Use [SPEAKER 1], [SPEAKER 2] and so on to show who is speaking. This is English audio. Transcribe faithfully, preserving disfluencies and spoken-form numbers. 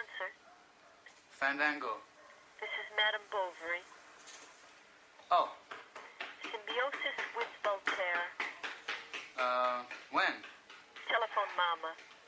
[SPEAKER 1] answer.
[SPEAKER 2] Fandango.
[SPEAKER 1] This is Madame Bovary.
[SPEAKER 2] Oh.
[SPEAKER 1] Symbiosis with Voltaire.
[SPEAKER 2] Uh, when?
[SPEAKER 1] Telephone Mama.